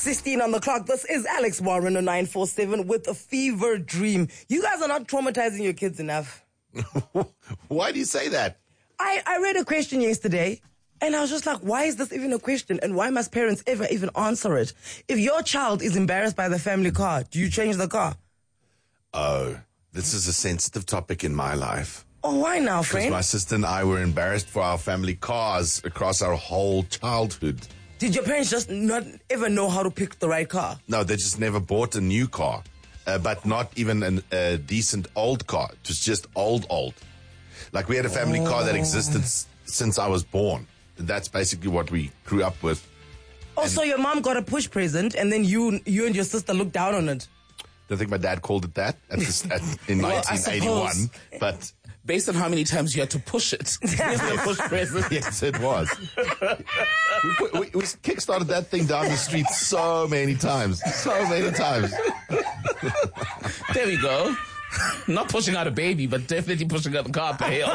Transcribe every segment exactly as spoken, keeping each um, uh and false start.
sixteen on the clock. This is Alex Warren on nine four seven with a fever dream. You guys are not traumatizing your kids enough. Why do you say that? I, I read a question yesterday, and I was just like, why is this even a question? And why must parents ever even answer it? If your child is embarrassed by the family car, do you change the car? Oh, this is a sensitive topic in my life. Oh, why now, Because friend? my sister and I were embarrassed for our family cars across our whole childhood. Did your parents just not ever know how to pick the right car? No, they just never bought a new car, uh, but not even an, a decent old car. It was just old, old. Like we had a family oh. car that existed s- since I was born. And that's basically what we grew up with. Oh, and so your mom got a push present, and then you you and your sister looked down on it. I think my dad called it that at this, at, in Well, nineteen eighty-one. But based on how many times you had to push it. push present. Yes, it was. we, put, we, we kickstarted that thing down the street so many times. So many times. There we go. Not pushing out a baby, but definitely pushing out the car up a hill.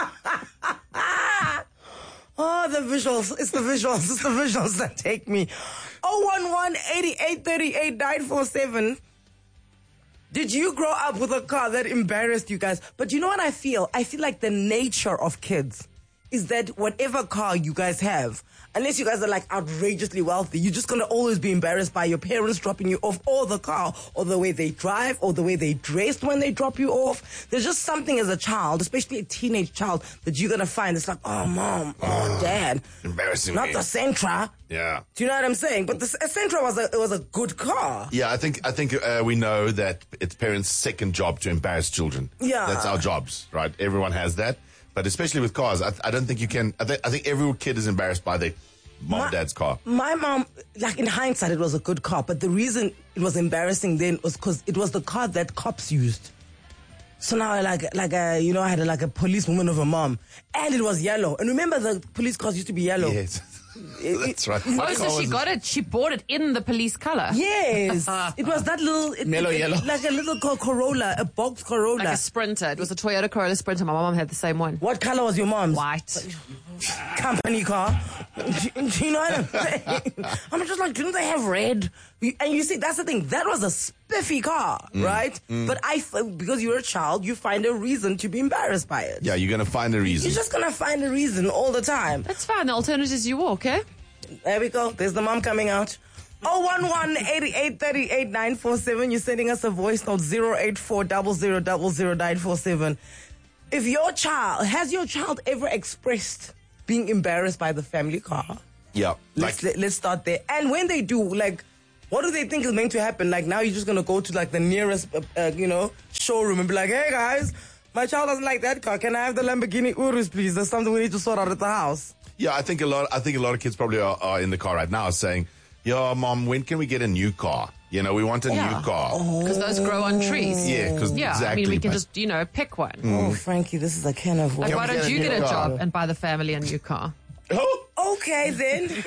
Oh, the visuals. It's the visuals. It's the visuals that take me. oh one one, eighty-eight thirty-eight, nine four seven. Did you grow up with a car that embarrassed you guys? But you know what I feel? I feel like the nature of kids is that whatever car you guys have, unless you guys are like outrageously wealthy, you're just going to always be embarrassed by your parents dropping you off, or the car, or the way they drive, or the way they dressed when they drop you off. There's just something as a child, especially a teenage child, that you're going to find. It's like, oh, mom, oh, dad. Embarrassing Not me. the Sentra. Yeah. Do you know what I'm saying? But the Sentra was a, it was a good car. Yeah, I think I think uh, we know that it's parents' second job to embarrass children. Yeah. That's our jobs, right? Everyone has that. But especially with cars, I, I don't think you can... I, th- I think every kid is embarrassed by their mom My- and dad's car. My mom, like in hindsight, it was a good car. But the reason it was embarrassing then was because it was the car that cops used. So now, I like, like a, you know, I had a, like a policewoman of a mom, and it was yellow. And remember, the police cars used to be yellow. Yes. That's right. Oh, What so car she was got it. She bought it in the police color. Yes, it was that little it, Mellow it- yellow. like a little co- Corolla, a box Corolla. Like a Sprinter. It was a Toyota Corolla Sprinter. My mom had the same one. What color was your mom's? White. Company car. Do you know what I'm saying? I'm just like, didn't they have red? And you see, that's the thing. That was a spiffy car, Mm. right? But I, f- because you're a child, you find a reason to be embarrassed by it. Yeah, you're going to find a reason. You're just gonna find a reason all the time. That's fine. The alternative is you walk, eh? There we go. There's the mom coming out. oh one one, eighty-eight thirty-eight, nine four seven. You're sending us a voice note zero eight four zero zero zero zero nine four seven. If your child, has your child ever expressed being embarrassed by the family car? Yeah. Let's, Like, let, let's start there. And when they do, like, what do they think is meant to happen? Like, now you're just going to go to, like, the nearest, uh, uh, you know, showroom and be like, hey, guys, my child doesn't like that car. Can I have the Lamborghini Urus, please? There's something we need to sort out at the house. yeah, I think a lot. I think a lot of kids probably are, are in the car right now saying, "Yo, mom, when can we get a new car? You know, we want a Yeah. new car." Because those grow on trees. Yeah, because Yeah, exactly. I mean, we can but- just, you know, pick one. Oh, Frankie, this is a can of Like, worms. why we don't get a you new get a car? job and buy the family a new car? Oh, Okay, then.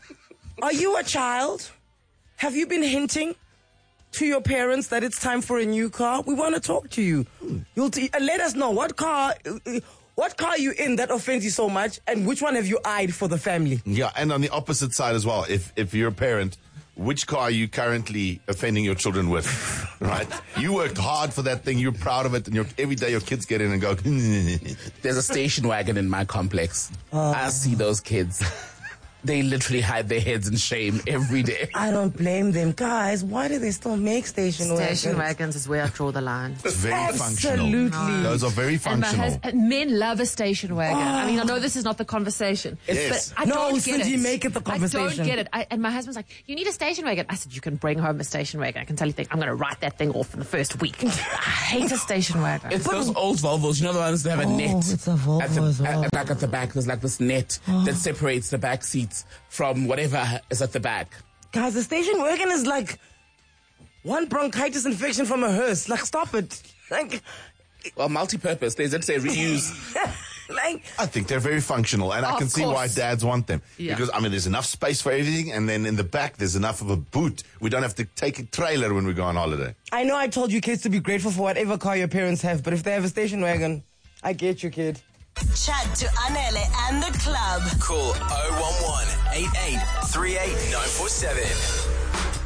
Are you a child? Have you been hinting to your parents that it's time for a new car? We want to talk to you. You'll t- uh, let us know what car, uh, what car are you in that offends you so much, and which one have you eyed for the family? yeah, and on the opposite side as well, if if you're a parent, which car are you currently offending your children with? Right? You worked hard for that thing. You're proud of it, and you're, every day your kids get in and go. There's a station wagon in my complex. I see those kids. They literally hide their heads in shame every day. I don't blame them. Guys, why do they still make station wagons? Station wagons is where I draw the line. It's very functional. Absolutely. Those are very And my functional. hus- and men love a station wagon. I mean, I know this is not the conversation. Yes. But I No, don't get Cindy, it. make it the I conversation. don't get it. I, and my husband's like, you need a station wagon. I said, you can bring home a station wagon. I can tell you, think, I'm going to write that thing off in the first week. I hate a station wagon. It's those old Volvos, you know the ones that have a Oh, net. it's a Volvo at the, as well. at, back at the back, there's like this net that separates the back seats from whatever is at the back. Guys, the station wagon is like one bronchitis infection from a hearse. Like, stop it. Like, Well, multi-purpose. They did say reuse. like, I think they're very functional, and I Of can see why course. dads want them. Yeah. Because, I mean, there's enough space for everything, and then in the back, there's enough of a boot. We don't have to take a trailer when we go on holiday. I know I told you kids to be grateful for whatever car your parents have, but if they have a station wagon, I get you, kid. Chat to Anele and the club. Call oh one one, eight eight three eight nine four seven.